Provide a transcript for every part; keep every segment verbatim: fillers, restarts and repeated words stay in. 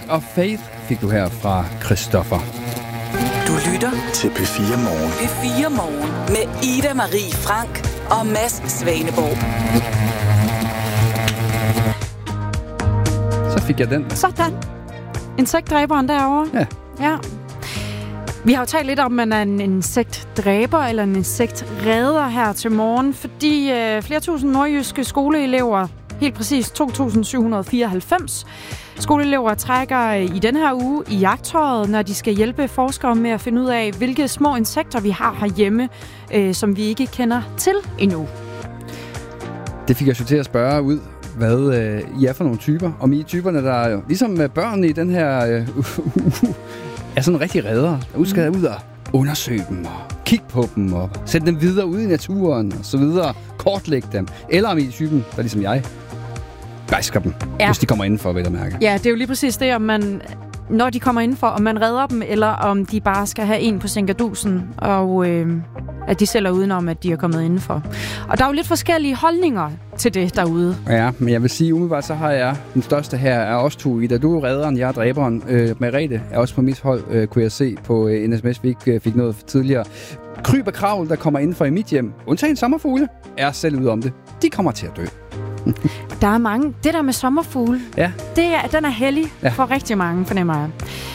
of Faith fik du her fra Christoffer. Du lytter til P fire Morgen. P fire Morgen med Ida Marie Frank og Mads Svaneborg. Så fik jeg den. Sådan. Insektdræberen derovre. Ja. Ja. Vi har jo talt lidt om, om man er en insektdræber eller en insektredder her til morgen, fordi øh, flere tusind nordjyske skoleelever, helt præcis to tusind syv hundrede fireoghalvfems skoleelever, trækker i den her uge i jagttøjet, når de skal hjælpe forskere med at finde ud af, hvilke små insekter vi har herhjemme, øh, som vi ikke kender til endnu. Det fik jeg så til at spørge ud, hvad øh, I er for nogle typer. Om I er typerne, der er ligesom med børnene i den her øh, uh, uh, uh, er sådan rigtig redder. Nu skal jeg ud og undersøge dem og kigge på dem og sætte dem videre ud i naturen og så videre. Kortlægge dem. Eller om I er typen, der ligesom jeg, bejsker dem, ja. Hvis de kommer indenfor, vil jeg mærke. Ja, det er jo lige præcis det, om man, når de kommer indenfor, om man redder dem, eller om de bare skal have en på sænkerdusen, og øh, at de sælger udenom, at de er kommet indenfor. Og der er jo lidt forskellige holdninger til det derude. Ja, men jeg vil sige, umiddelbart så har jeg den største her er os to, Ida. Du er redderen, jeg er dræberen. Øh, Merete er også på mit hold, øh, kunne jeg se på øh, N S M S, vi ikke øh, fik noget tidligere. Kryb og kravl, der kommer indenfor i mit hjem, undtagen sommerfugle, er selv ude om det. De kommer til at dø. Der er mange. Det der med sommerfugle, ja. det er, den er hellig ja. for rigtig mange, fornemmer jeg.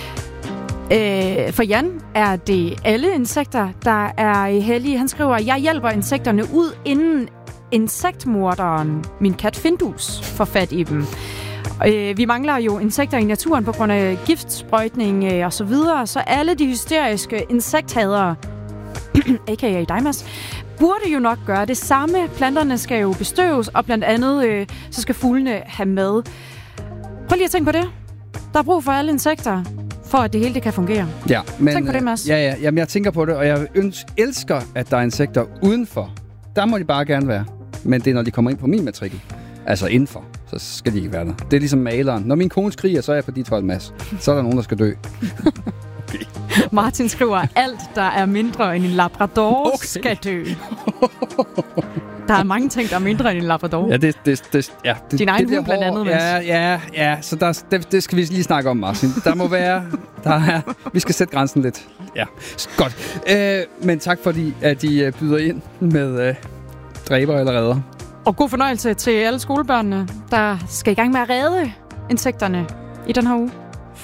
Øh, for Jan er det alle insekter, der er hellige. Han skriver, jeg hjælper insekterne ud, inden insektmorderen, min kat Findus, får fat i dem. Øh, vi mangler jo insekter i naturen på grund af giftsprøjtning øh, og så videre, så alle de hysteriske insekthadere, a k a dig, Mads, burde jo nok gøre det samme. Planterne skal jo bestøves, og blandt andet øh, så skal fuglene have mad. Prøv lige at tænke på det. Der er brug for alle insekter, for at det hele det kan fungere. Ja, men, Tænk på det, Mads. Ja, ja, jamen, jeg tænker på det, og jeg ønsker, elsker, at der er insekter udenfor. Der må de bare gerne være. Men det er, når de kommer ind på min matrikel. Altså indenfor, så skal de ikke være der. Det er ligesom maleren. Når min kone skriger, så er jeg på dit hold, Mads. Så er der nogen, der skal dø. Okay. Martin skriver, alt, der er mindre end en labrador, okay. skal dø. Der er mange ting, der er mindre end en labrador. Ja, det, det, det, ja, det, Din egen det hund blandt andet, Mads. Ja, ja, ja. Så der, det, det skal vi lige snakke om, Martin. Der må være... Der er, vi skal sætte grænsen lidt. Ja, godt. Øh, men tak fordi, at I byder ind med øh, dræber eller redder. Og god fornøjelse til alle skolebørnene, der skal i gang med at redde insekterne i den her uge.